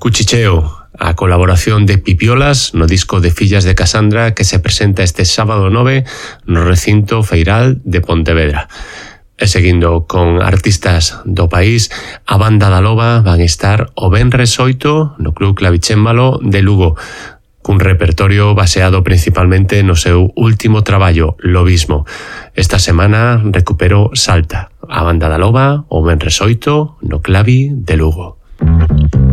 Cuchicheo, a colaboración de Pipiolas no disco de Fillas de Casandra que se presenta este sábado 9 no recinto feiral de Pontevedra. E seguindo con artistas do país, a Banda da Loba van estar o venres 8 no Club Clavicémbalo de Lugo, cun repertorio baseado principalmente no seu último traballo, Lobismo. Esta semana recupero Salta, a Banda da Loba o venres 8 no Clavi de Lugo.